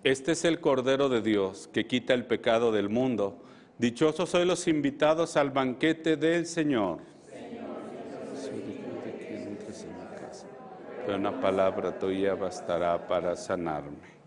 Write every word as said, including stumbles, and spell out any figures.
Este es el Cordero de Dios que quita el pecado del mundo. Dichosos sois los invitados al banquete del Señor. Soy digno de que entres en mi casa, pero una palabra tuya bastará para sanarme.